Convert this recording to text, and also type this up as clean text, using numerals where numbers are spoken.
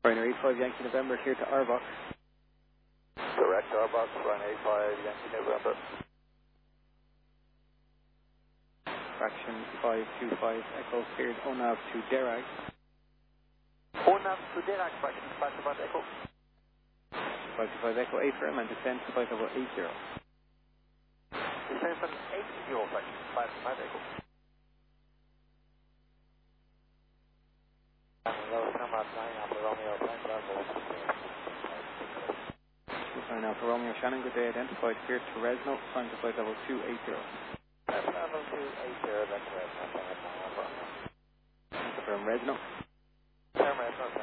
Ryanair 85 Yankee November here to Arbox. Direct Arbox, Ryanair 85 Yankee November. Fraction 525 Echo cleared ONAV to Derag. ONAV to Derag, fraction 525 Echo. 525 Echo affirm and descend to flight level 80. Descend from 80, fraction 525 Echo. Flying Alpha Romeo Shannon, good day, identified here to Resno, climb to flight level 280. Level 280, that's Resno, From Resno. Resno,